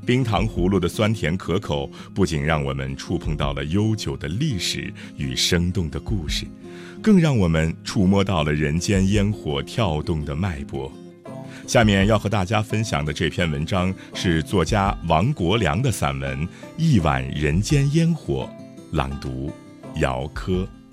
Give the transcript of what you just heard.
冰糖葫芦的酸甜可口，不仅让我们触碰到了悠久的历史与生动的故事，更让我们触摸到了人间烟火跳动的脉搏。下面要和大家分享的这篇文章是作家王国良的散文《一碗人间烟火》，朗读姚科。